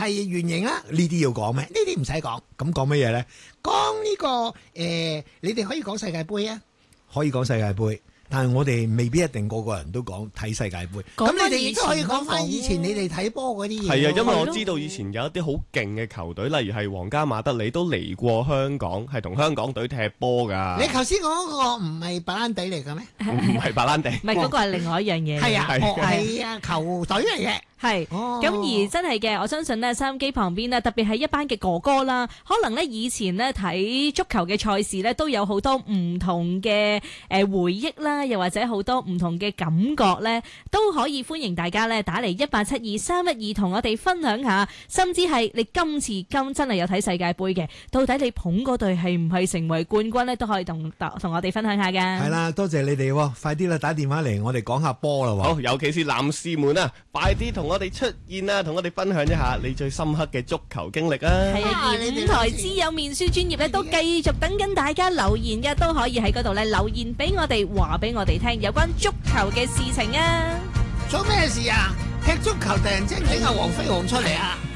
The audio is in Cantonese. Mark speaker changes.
Speaker 1: 係圓形啊？呢啲要講咩？呢啲唔使講。咁講乜嘢咧？講呢個你哋可以講世界盃啊，可以講世界盃。但係我哋未必一定個個人都講睇世界盃，咁你哋亦都可以講翻以前你哋睇波嗰啲嘢。
Speaker 2: 係啊，因為我知道以前有一啲好勁嘅球隊，例如係皇家馬德里都嚟過香港，係同香港隊踢波㗎。
Speaker 1: 你頭先講嗰個唔係白蘭地嚟嘅咩？
Speaker 2: 唔係白蘭地，
Speaker 3: 唔係嗰個係另外一樣嘢。
Speaker 1: 係啊，係啊，球隊嚟嘅。
Speaker 3: 係，咁而真係嘅，我相信呢，收音機旁邊呢，特別係一班嘅哥哥啦，可能呢以前呢睇足球嘅賽事呢，都有好多唔同嘅回憶啦，又或者好多唔同嘅感覺呢，都可以歡迎大家呢打嚟187231同我哋分享下，甚至係你今次真係有睇世界盃嘅，到底你捧嗰隊係唔係成為冠軍呢？都可以同我哋分享下㗎。
Speaker 1: 係啦，多謝你哋喎，快啲啦，打電話嚟，我哋講下波啦喎。
Speaker 2: 好，尤其是男士們啊，快啲同我哋出現啊，同我哋分享一下你最深刻嘅足球經歷啊！
Speaker 3: 係啊，而5台之友面書專頁咧都繼續等緊大家留言嘅，都可以喺嗰度咧留言俾我哋，話俾我哋聽有關足球嘅事情啊！
Speaker 1: 做咩事啊？踢足球突然之間整阿黃飛鴻出嚟啊！